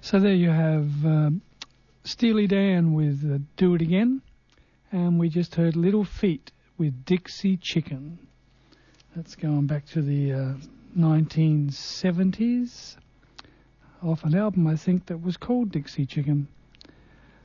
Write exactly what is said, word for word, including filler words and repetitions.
So there you have uh, Steely Dan with uh, Do It Again, and we just heard Little Feat with Dixie Chicken. That's going back to the uh, nineteen seventies, off an album I think that was called Dixie Chicken.